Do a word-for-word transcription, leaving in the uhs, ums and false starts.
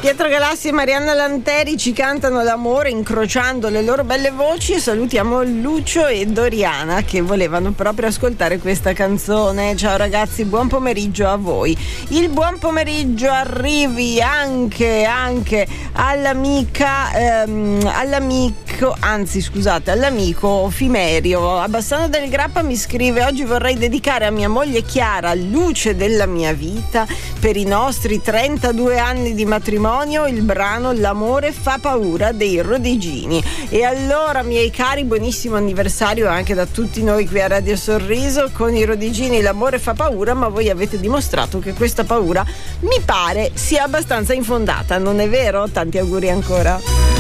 Pietro Galassi e Marianna Lanteri ci cantano l'amore incrociando le loro belle voci, e salutiamo Lucio e Doriana che volevano proprio ascoltare questa canzone. Ciao ragazzi, buon pomeriggio a voi. Il buon pomeriggio arrivi anche anche all'amica ehm, all'amico anzi scusate all'amico Fimerio. A Bassano del Grappa mi scrive: oggi vorrei dedicare a mia moglie Chiara, luce della mia vita, per i nostri trentadue anni di matrimonio, il brano L'amore fa paura dei Rodigini. E allora, miei cari, buonissimo anniversario anche da tutti noi qui a Radio Sorriso. Con i Rodigini l'amore fa paura, ma voi avete dimostrato che questa paura mi pare sia abbastanza infondata, non è vero? Tanti auguri ancora.